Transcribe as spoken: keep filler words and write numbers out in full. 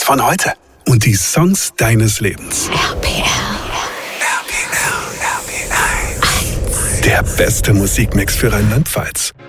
von heute und die Songs deines Lebens. R P R. Der beste Musikmix für Rheinland-Pfalz.